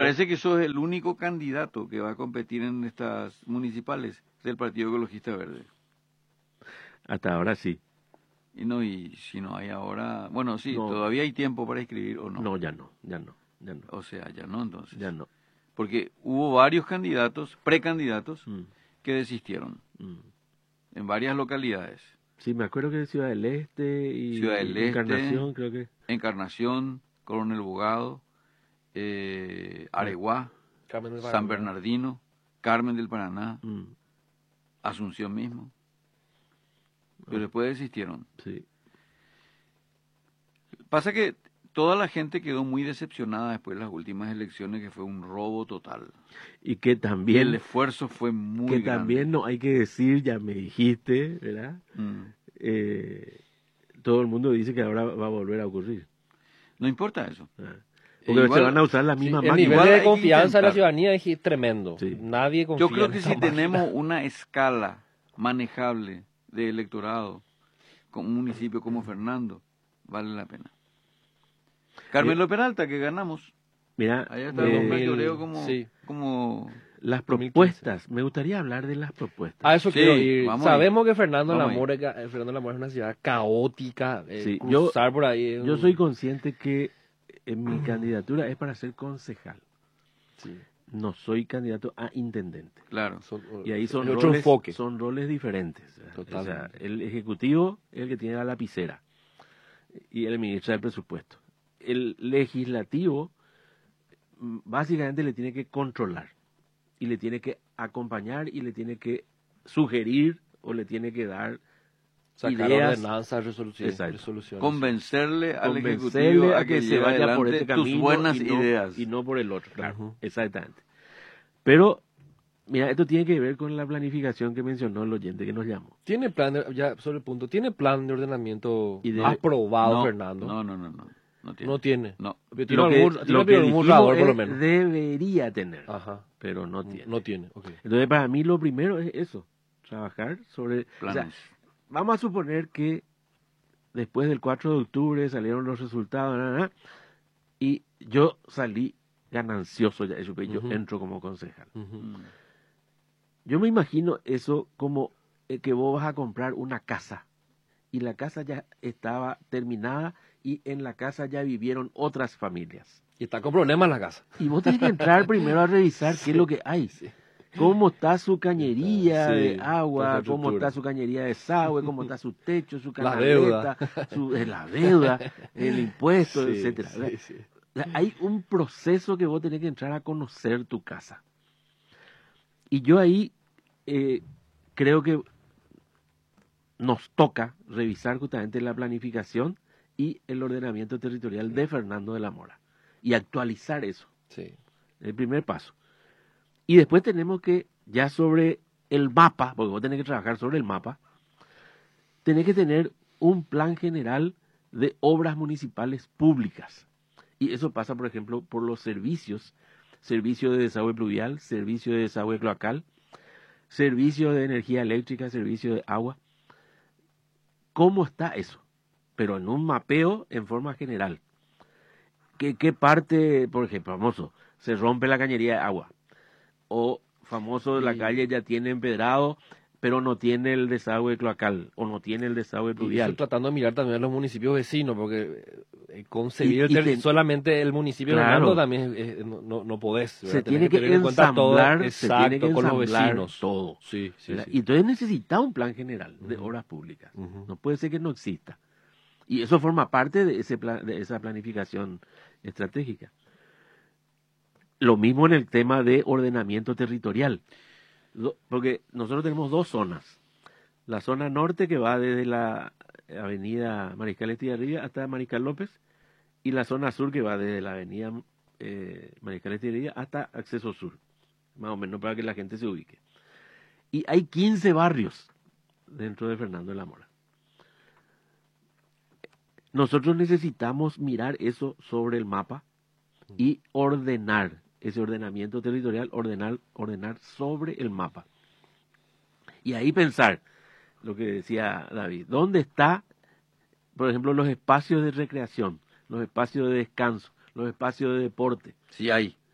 parece que sos el único candidato que va a competir en estas municipales del Partido Ecologista Verde. Hasta ahora sí. Y si no hay ahora, bueno, sí, No. todavía hay tiempo para inscribir o no. No, ya no. O sea, ya no entonces. Ya no. Porque hubo varios candidatos, precandidatos, Mm. que desistieron Mm. en varias localidades. Sí, me acuerdo que de Ciudad del Este y Ciudad del Este, Encarnación, creo que. Encarnación, Coronel Bogado, Areguá, San Bernardino, Carmen del Paraná, Asunción mismo. Pero después desistieron. Sí. Pasa que toda la gente quedó muy decepcionada después de las últimas elecciones, que fue un robo total. Y que Y también. el esfuerzo fue muy que grande. también no hay que decir, ya me dijiste, ¿verdad? Todo el mundo dice que ahora va a volver a ocurrir. No importa eso. Porque Igual, se van a usar las mismas el máquinas. nivel Igual hay de que confianza de la intentar. ciudadanía es tremendo. Sí. Nadie confía Yo creo en que esa si máquina. tenemos una escala manejable de electorado con un municipio como Fernando, vale la pena. Carmelo Peralta, que ganamos. Mira, Allá está el hombre que oreo como, sí. como... las 2015. propuestas, me gustaría hablar de las propuestas. A eso Sí, quiero ir. vamos Sabemos que Fernando Vamos Lamora es una ciudad caótica. Sí, Cruzar por ahí. es Yo un- soy consciente que mi candidatura es para ser concejal. Sí. No soy candidato a intendente. Claro. Y ahí son es otro roles, enfoque. son roles diferentes. Totalmente. O sea, el ejecutivo es el que tiene la lapicera y el ministro del presupuesto. El legislativo básicamente le tiene que controlar y le tiene que acompañar y le tiene que sugerir o le tiene que dar Sacar ideas. ordenanzas, Exacto. resoluciones. Convencerle al Convencerle Ejecutivo a que se lleve vaya por adelante este tus camino buenas y no, ideas. y no por el otro, claro, Ujú. exactamente. Pero, mira, esto tiene que ver con la planificación que mencionó el oyente que nos llamó. ¿Tiene plan, ya sobre el punto, tiene plan de ordenamiento Y de- aprobado, No, Fernando? No tiene. No tiene. No. ¿Tiene Lo que, algún, lo tiene que algún dijimos borrador, por lo es menos? debería tener, Ajá. pero no tiene. No tiene, ok. Entonces, para mí lo primero es eso, trabajar sobre... o sea, Planes. vamos a suponer que después del 4 de octubre salieron los resultados, y yo salí ganancioso, ya eso que yo Ujú. entro como concejal. Ujú. Yo me imagino eso como que vos vas a comprar una casa y la casa ya estaba terminada y en la casa ya vivieron otras familias. Y está con problemas la casa. Y vos tenés que entrar primero a revisar qué es lo que hay. Cómo está su cañería Sí, de agua, cómo infraestructura. está su cañería de desagüe, cómo está su techo, su La canaleta, la deuda, el impuesto, Sí, etcétera. sí, sí. O sea, hay un proceso que vos tenés que entrar a conocer tu casa. Y yo ahí creo que nos toca revisar justamente la planificación y el ordenamiento territorial de Fernando de la Mora y actualizar eso, Sí. el primer paso. Y después tenemos que, ya sobre el mapa, porque vos tenés que trabajar sobre el mapa, tenés que tener un plan general de obras municipales públicas. Y eso pasa, por ejemplo, por los servicios, servicio de desagüe pluvial, servicio de desagüe cloacal, servicio de energía eléctrica, servicio de agua. ¿Cómo está eso? Pero en un mapeo en forma general. ¿Qué parte, por ejemplo, famoso, se rompe la cañería de agua? O famoso, la calle ya tiene empedrado, pero no tiene el desagüe cloacal, o no tiene el desagüe Y pluvial. estoy tratando de mirar también a los municipios vecinos, porque concebir Y solamente el municipio de Claro. Fernando también no podés. ¿verdad? Se Tenés tiene que tener en cuenta todo, ensamblar, se tiene que exacto, con los ensamblar vecinos. todo. Sí, sí, ¿verdad? sí. Y entonces necesita un plan general de obras públicas. Ujú. No puede ser que no exista. Y eso forma parte de de esa planificación estratégica. Lo mismo en el tema de ordenamiento territorial. Porque nosotros tenemos dos zonas. La zona norte, que va desde la avenida Mariscal Estigarribia hasta Mariscal López, y la zona sur, que va desde la avenida Mariscal Estigarribia hasta Acceso Sur, más o menos para que la gente se ubique. Y hay 15 barrios dentro de Fernando de la Mora. Nosotros necesitamos mirar eso sobre el mapa y ordenar ese ordenamiento territorial, ordenar sobre el mapa. Y ahí pensar lo que decía David, ¿dónde está, por ejemplo, los espacios de recreación, los espacios de descanso, los espacios de deporte? Sí hay.